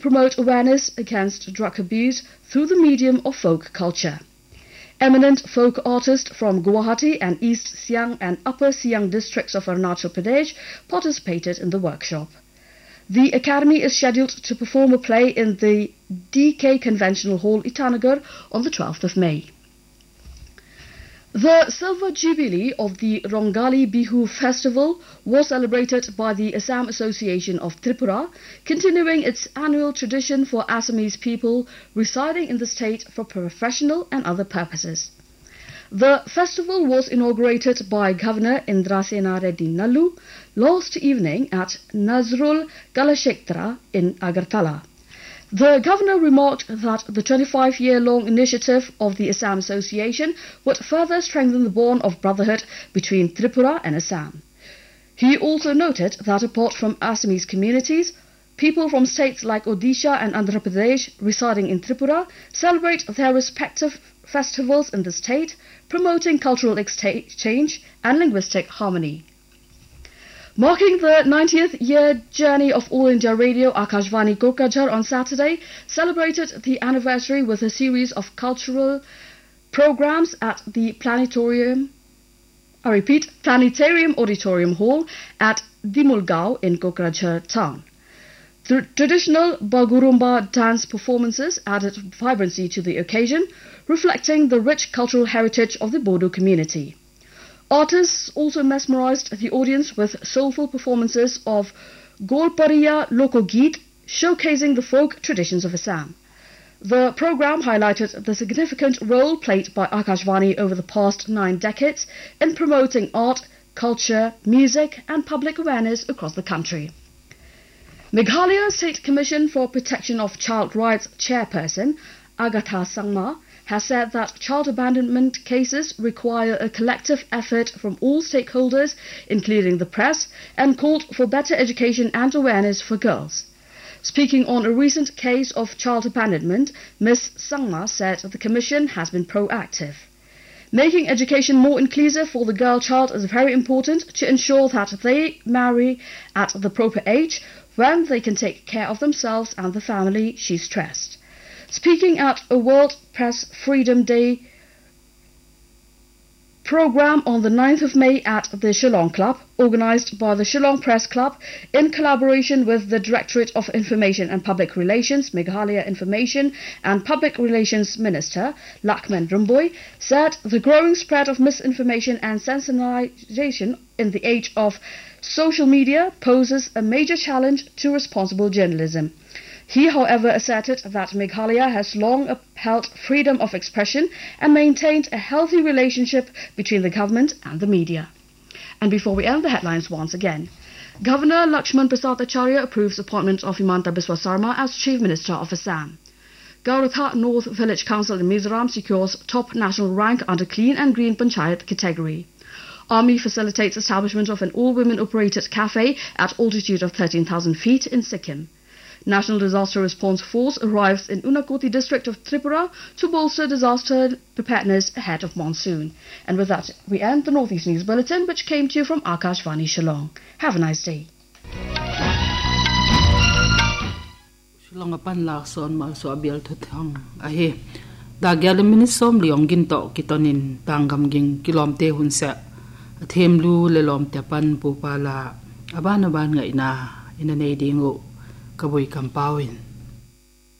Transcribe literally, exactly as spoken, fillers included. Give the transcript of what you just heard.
promote awareness against drug abuse through the medium of folk culture. Eminent folk artists from Guwahati and East Siang and Upper Siang districts of Arunachal Pradesh participated in the workshop. The Academy is scheduled to perform a play in the D K Conventional Hall, Itanagar, on the twelfth of May. The Silver Jubilee of the Rongali Bihu Festival was celebrated by the Assam Association of Tripura, continuing its annual tradition for Assamese people residing in the state for professional and other purposes. The festival was inaugurated by Governor Indrasena Reddy Nallu last evening at Nazrul Kalakshetra in Agartala. The Governor remarked that the twenty-five-year-long initiative of the Assam Association would further strengthen the bond of brotherhood between Tripura and Assam. He also noted that apart from Assamese communities, people from states like Odisha and Andhra Pradesh residing in Tripura celebrate their respective festivals in the state, promoting cultural exchange and linguistic harmony. Marking the ninetieth year journey of All India Radio, Akashvani Kokrajhar on Saturday celebrated the anniversary with a series of cultural programs at the Planetarium, I repeat, Planetarium Auditorium Hall at Dimulgaon in Kokrajhar town. The traditional Bagurumba dance performances added vibrancy to the occasion, reflecting the rich cultural heritage of the Bodo community. Artists also mesmerized the audience with soulful performances of Golpariya Lokogeet, showcasing the folk traditions of Assam. The program highlighted the significant role played by Akashvani over the past nine decades in promoting art, culture, music and public awareness across the country. Meghalaya State Commission for Protection of Child Rights chairperson Agatha Sangma has said that child abandonment cases require a collective effort from all stakeholders, including the press, and called for better education and awareness for girls. Speaking on a recent case of child abandonment, Miz Sangma said the Commission has been proactive. Making education more inclusive for the girl child is very important to ensure that they marry at the proper age when they can take care of themselves and the family, she stressed. Speaking at a World Press Freedom Day program on the ninth of May at the Shillong Club, organized by the Shillong Press Club in collaboration with the Directorate of Information and Public Relations, Meghalaya Information and Public Relations Minister Lakman Rumboy, said the growing spread of misinformation and sensationalization in the age of social media poses a major challenge to responsible journalism. He, however, asserted that Meghalaya has long upheld freedom of expression and maintained a healthy relationship between the government and the media. And before we end the headlines once again, Governor Lakshman Prasad Acharya approves appointment of Himanta Biswa Sarma as Chief Minister of Assam. Gauratha North Village Council in Mizoram secures top national rank under Clean and Green Panchayat category. Army facilitates establishment of an all-women operated cafe at altitude of thirteen thousand feet in Sikkim. National Disaster Response Force arrives in Unakoti district of Tripura to bolster disaster preparedness ahead of monsoon. And with that, we end the Northeast News Bulletin, which came to you from Akashvani Shillong. Have a nice day. Shillong apan lakson mal so abial tuthang ahe dagyal minisom liong ginto kitonin tanggam ging kilomte hunsa athemlu lelom tepan pupala aban aban ngai na inanei dingo Kaboy Kampawin.